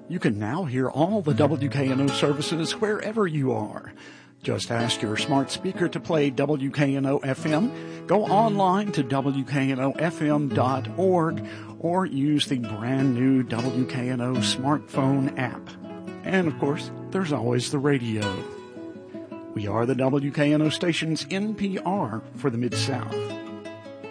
You can now hear all the WKNO services wherever you are. Just ask your smart speaker to play WKNO FM, go online to WKNOFM.org, or use the brand new WKNO smartphone app. And of course, there's always the radio. We are the WKNO station's NPR for the Mid-South.